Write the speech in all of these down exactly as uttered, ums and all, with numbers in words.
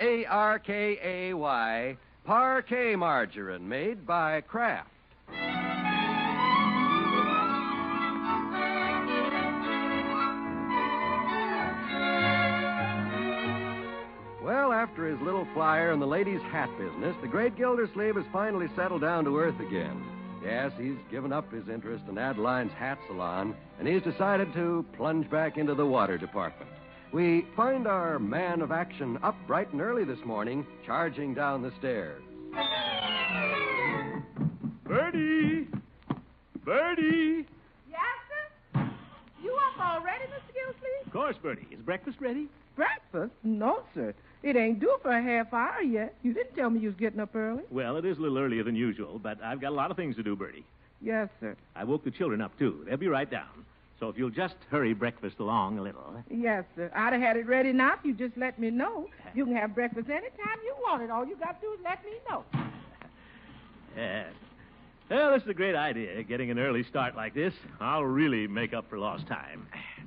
P A R K A Y, Parkay margarine made by Kraft. Well, after his little flyer in the ladies' hat business, the great Gildersleeve has finally settled down to earth again. Yes, he's given up his interest in Adeline's hat salon, and he's decided to plunge back into the water department. We find our man of action up bright and early this morning, charging down the stairs. Bertie! Bertie! Yes, sir? You up already, Mister Gildersleeve? Of course, Bertie. Is breakfast ready? Breakfast? No, sir. It ain't due for a half hour yet. You didn't tell me you was getting up early. Well, it is a little earlier than usual, but I've got a lot of things to do, Bertie. Yes, sir. I woke the children up, too. They'll be right down. So if you'll just hurry breakfast along a little. Yes, sir. I'd have had it ready now if you just let me know. You can have breakfast any time you want it. All you got to do is let me know. Yes. Well, this is a great idea, getting an early start like this. I'll really make up for lost time.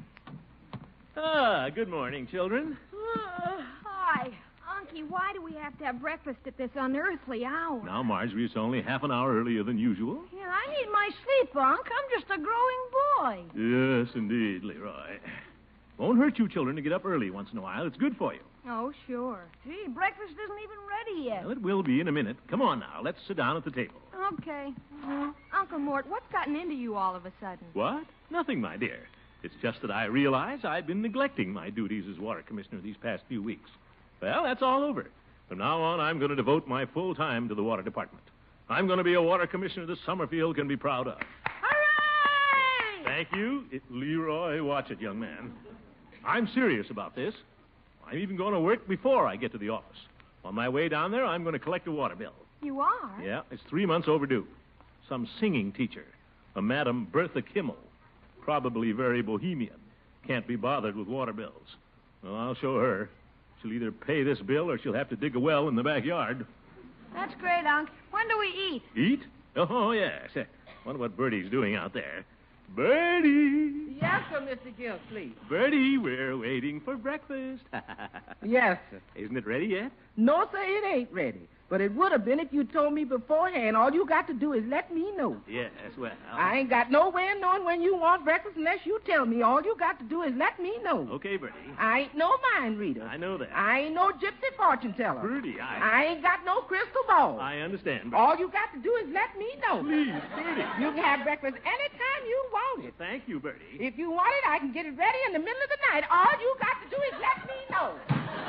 Ah, good morning, children. Uh, hi. Unky, why do we have to have breakfast at this unearthly hour? Now, Marjorie, it's only half an hour earlier than usual. Yeah, I need my sleep, Unc. I'm just a growing boy. Yes, indeed, Leroy. Won't hurt you children to get up early once in a while. It's good for you. Oh, sure. Gee, breakfast isn't even ready yet. Well, it will be in a minute. Come on now. Let's sit down at the table. Okay. Uncle Mort, what's gotten into you all of a sudden? What? Nothing, my dear. It's just that I realize I've been neglecting my duties as water commissioner these past few weeks. Well, that's all over. From now on, I'm going to devote my full time to the water department. I'm going to be a water commissioner that Summerfield can be proud of. Hooray! Thank you. It, Leroy, watch it, young man. I'm serious about this. I'm even going to work before I get to the office. On my way down there, I'm going to collect a water bill. You are? Yeah, it's three months overdue. Some singing teacher, a Madam Bertha Kimmel, probably very bohemian, can't be bothered with water bills. Well, I'll show her. She'll either pay this bill or she'll have to dig a well in the backyard. That's great, Unc. When do we eat? Eat? Oh, yes. Wonder what Bertie's doing out there. Bertie! Yes, sir, Mister Gildersleeve. Bertie, we're waiting for breakfast. Yes, sir. Isn't it ready yet? No, sir, it ain't ready. But it would have been if you told me beforehand. All you got to do is let me know. Yes, well... I ain't got no way of knowing when you want breakfast unless you tell me. All you got to do is let me know. Okay, Bertie. I ain't no mind reader. I know that. I ain't no gypsy fortune teller. Bertie, I... I ain't got no crystal ball. I understand, Bertie. All you got to do is let me know. Please, Bertie. You can have breakfast anytime you want it. Thank you, Bertie. If you want it, I can get it ready in the middle of the night. All you got to do is let me know.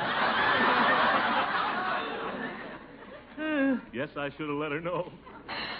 Yes, I should have let her know.